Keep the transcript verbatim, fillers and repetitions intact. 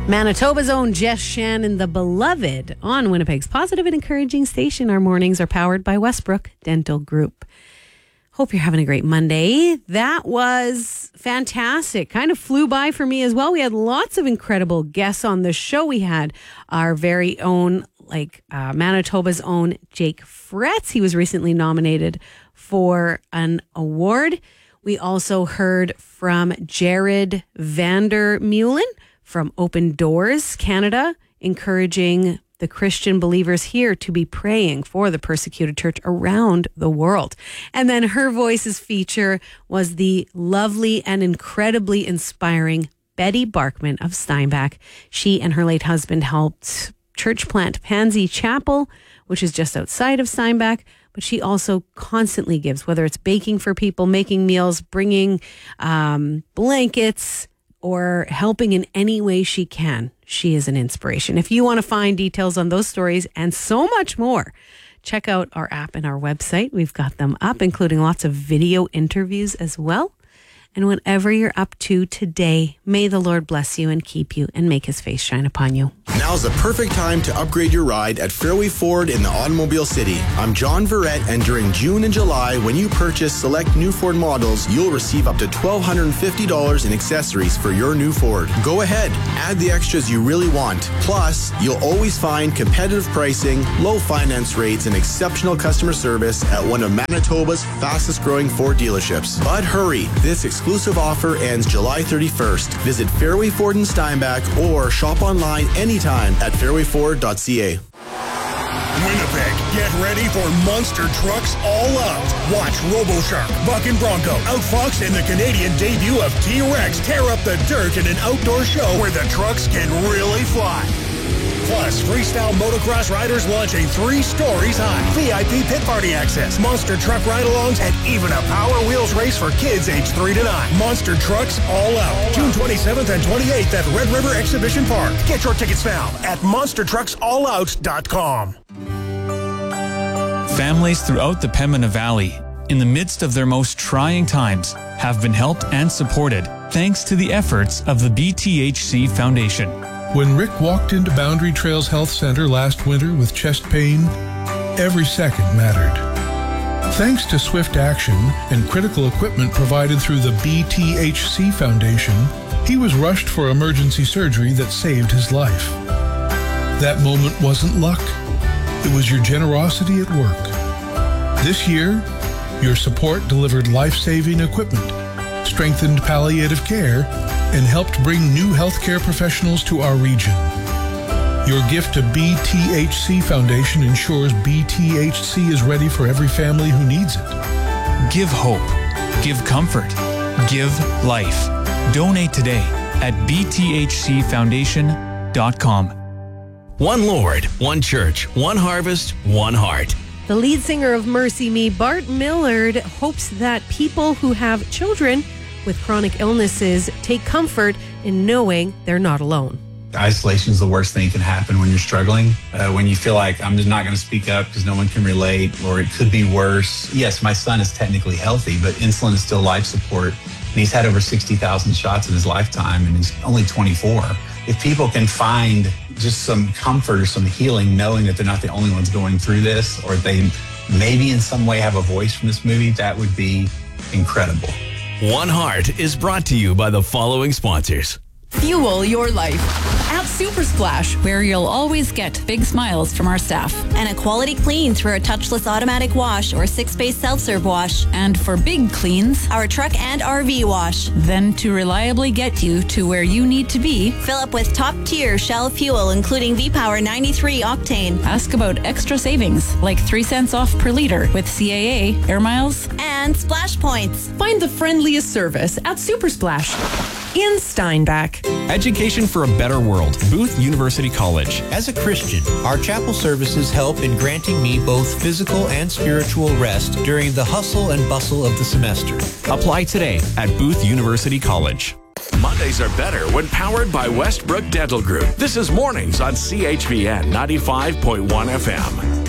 Manitoba's own Jess Shannon, the beloved, on Winnipeg's positive and encouraging station. Our mornings are powered by Westbrook Dental Group. Hope you're having a great Monday. That was fantastic. Kind of flew by for me as well. We had lots of incredible guests on the show. We had our very own, like uh, Manitoba's own Jake Fretz. He was recently nominated for an award. We also heard from Jared Vandermeulen from Open Doors Canada, encouraging the Christian believers here to be praying for the persecuted church around the world. And then her voice's feature was the lovely and incredibly inspiring Betty Barkman of Steinbach. She and her late husband helped church plant Pansy Chapel, which is just outside of Steinbach. But she also constantly gives, whether it's baking for people, making meals, bringing um, blankets, or helping in any way she can. She is an inspiration. If you want to find details on those stories and so much more, check out our app and our website. We've got them up, including lots of video interviews as well. And whatever you're up to today, may the Lord bless you and keep you and make his face shine upon you. Now's the perfect time to upgrade your ride at Fairway Ford in the Automobile City. I'm John Verrett, and during June and July, when you purchase select new Ford models, you'll receive up to one thousand two hundred fifty dollars in accessories for your new Ford. Go ahead, add the extras you really want. Plus, you'll always find competitive pricing, low finance rates, and exceptional customer service at one of Manitoba's fastest growing Ford dealerships. But hurry, this exclusive offer ends July thirty-first. Visit Fairway Ford in Steinbach or shop online anytime at fairway ford dot c a. Winnipeg, get ready for Monster Trucks All Out. Watch RoboShark, Buck and Bronco, Outfox, and the Canadian debut of T-Rex tear up the dirt in an outdoor show where the trucks can really fly. Plus, freestyle motocross riders launching three stories high. V I P pit party access, monster truck ride-alongs, and even a Power Wheels race for kids age three to nine. Monster Trucks All Out. June twenty-seventh and twenty-eighth at Red River Exhibition Park. Get your tickets now at monster trucks all out dot com. Families throughout the Pembina Valley, in the midst of their most trying times, have been helped and supported thanks to the efforts of the B T H C Foundation. When Rick walked into Boundary Trails Health Center last winter with chest pain, every second mattered. Thanks to swift action and critical equipment provided through the B T H C Foundation, he was rushed for emergency surgery that saved his life. That moment wasn't luck. It was your generosity at work. This year, your support delivered life-saving equipment, strengthened palliative care, and helped bring new healthcare professionals to our region. Your gift to B T H C Foundation ensures B T H C is ready for every family who needs it. Give hope. Give comfort. Give life. Donate today at b t h c foundation dot com. One Lord, one church, one harvest, one heart. The lead singer of Mercy Me, Bart Millard, hopes that people who have children with chronic illnesses take comfort in knowing they're not alone. Isolation is the worst thing that can happen when you're struggling. Uh, when you feel like I'm just not going to speak up because no one can relate, or it could be worse. Yes, my son is technically healthy, but insulin is still life support. And he's had over sixty thousand shots in his lifetime, and he's only twenty-four. If people can find just some comfort or some healing knowing that they're not the only ones going through this, or they maybe in some way have a voice from this movie, that would be incredible. One Heart is brought to you by the following sponsors. Fuel your life at Super Splash, where you'll always get big smiles from our staff. And a quality clean through a touchless automatic wash or six-space self-serve wash. And for big cleans, our truck and R V wash. Then to reliably get you to where you need to be, fill up with top-tier Shell fuel, including V-Power ninety-three octane. Ask about extra savings, like three cents off per liter with C A A, air miles, and splash points. Find the friendliest service at Super Splash in Steinbach. Education for a better world. Booth University College. As a Christian, our chapel services help in granting me both physical and spiritual rest during the hustle and bustle of the semester. Apply today at Booth University College. Mondays are better when powered by Westbrook Dental Group. This is Mornings on C H V N ninety-five point one F M.